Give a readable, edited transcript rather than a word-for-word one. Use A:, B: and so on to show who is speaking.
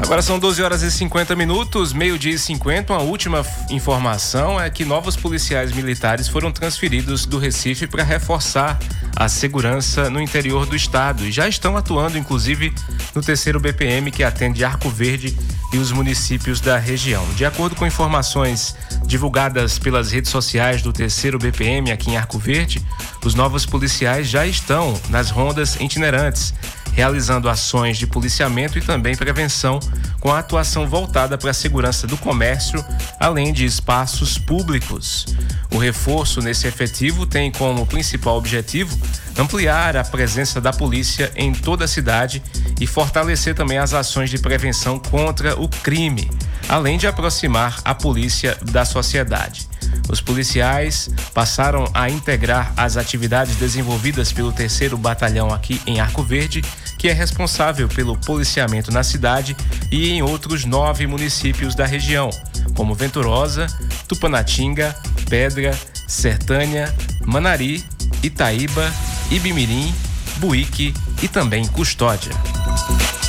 A: Agora são 12 horas e 50 minutos, meio-dia e 50. Uma última informação é que novos policiais militares foram transferidos do Recife para reforçar a segurança no interior do estado e já estão atuando, inclusive, no 3º BPM, que atende Arco Verde e os municípios da região. De acordo com informações divulgadas pelas redes sociais do 3º BPM aqui em Arco Verde, os novos policiais já estão nas rondas itinerantes, realizando ações de policiamento e também prevenção, com a atuação voltada para a segurança do comércio, além de espaços públicos. O reforço nesse efetivo tem como principal objetivo ampliar a presença da polícia em toda a cidade e fortalecer também as ações de prevenção contra o crime, além de aproximar a polícia da sociedade. Os policiais passaram a integrar as atividades desenvolvidas pelo 3º Batalhão aqui em Arco Verde, que é responsável pelo policiamento na cidade e em outros 9 municípios da região, como Venturosa, Tupanatinga, Pedra, Sertânia, Manari, Itaíba, Ibimirim, Buíque e também Custódia.